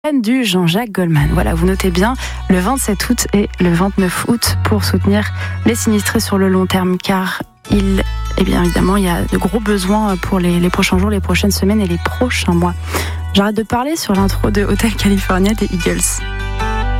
Du Jean-Jacques Goldman. Voilà, vous notez bien le 27 août et le 29 août pour soutenir les sinistrés sur le long terme, car évidemment, il y a de gros besoins pour les prochains jours, les prochaines semaines et les prochains mois. J'arrête de parler sur l'intro de Hotel California des Eagles.